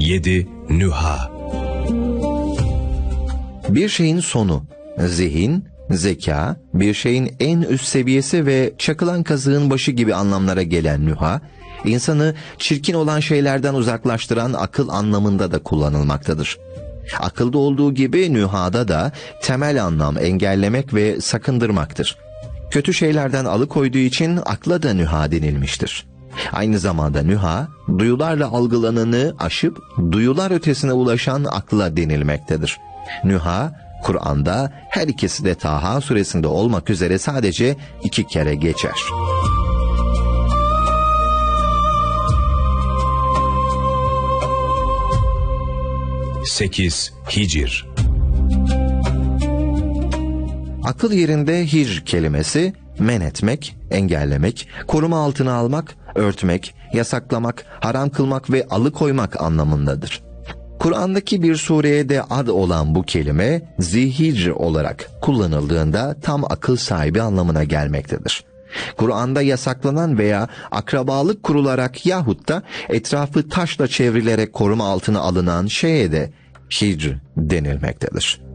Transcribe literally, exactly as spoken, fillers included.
yedi. Nüha. Bir şeyin sonu, zihin, zeka, bir şeyin en üst seviyesi ve çakılan kazığın başı gibi anlamlara gelen nüha, insanı çirkin olan şeylerden uzaklaştıran akıl anlamında da kullanılmaktadır. Akılda olduğu gibi nühada da temel anlam engellemek ve sakındırmaktır. Kötü şeylerden alıkoyduğu için akla da nüha denilmiştir. Aynı zamanda nüha, duyularla algılananı aşıp duyular ötesine ulaşan akla denilmektedir. Nüha, Kur'an'da her ikisi de Taha suresinde olmak üzere sadece iki kere geçer. sekiz. Hicr. Akıl yerinde hicr kelimesi, men etmek, engellemek, koruma altına almak, örtmek, yasaklamak, haram kılmak ve alıkoymak anlamındadır. Kur'an'daki bir sureye de ad olan bu kelime, zihicr olarak kullanıldığında tam akıl sahibi anlamına gelmektedir. Kur'an'da yasaklanan veya akrabalık kurularak yahut da etrafı taşla çevrilerek koruma altına alınan şeye de hicr denilmektedir.